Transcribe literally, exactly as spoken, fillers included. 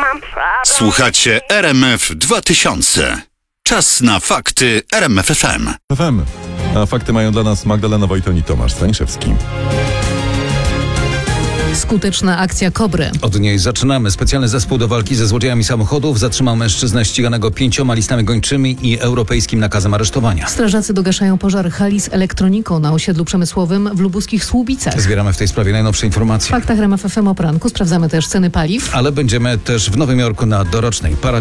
Słuchacie R M F dwa tysiące. Czas na fakty R M F F M. F M. A fakty mają dla nas Magdalena Wojton i Tomasz Staniszewski. Skuteczna akcja Kobry. Od niej zaczynamy. Specjalny zespół do walki ze złodziejami samochodów zatrzymał mężczyznę ściganego pięcioma listami gończymi i europejskim nakazem aresztowania. Strażacy dogaszają pożar hali z elektroniką na osiedlu przemysłowym w lubuskich Słubicach. Zbieramy w tej sprawie najnowsze W informacje. faktach R M F F M o poranku sprawdzamy też ceny paliw. Ale będziemy też w Nowym Jorku na dorocznej paradzie